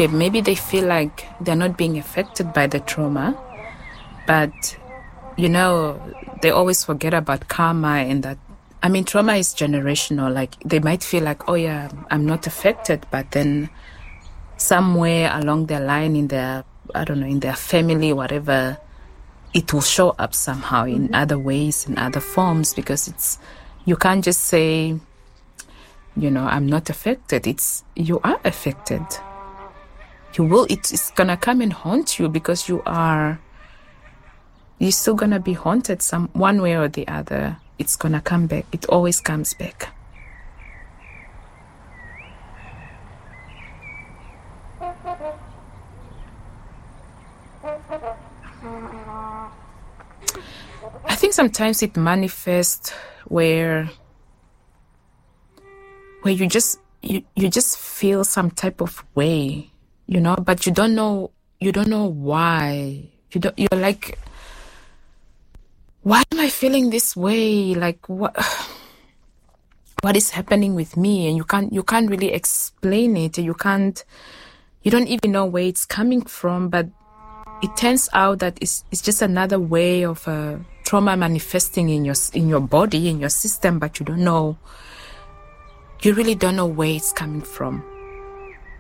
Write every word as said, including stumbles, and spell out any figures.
okay, maybe they feel like they're not being affected by the trauma, but, you know, they always forget about karma and that, I mean, trauma is generational. Like, they might feel like, oh yeah, I'm not affected, but then somewhere along their line in their, I don't know, in their family, whatever, it will show up somehow in mm-hmm. other ways, in other forms, because it's, you can't just say, you know, I'm not affected. It's, you are affected. You will, it's, it's gonna come and haunt you because you are, you're still gonna be haunted some, one way or the other. It's gonna come back. It always comes back. I think sometimes it manifests where where you just you, you just feel some type of way, you know, but you don't know you don't know why. You don't you're like, why am I feeling this way? Like, what what is happening with me? And you can't you can't really explain it. You can't you don't even know where it's coming from, but it turns out that it's it's just another way of uh, trauma manifesting in your in your body, in your system, but you don't know. You really don't know where it's coming from.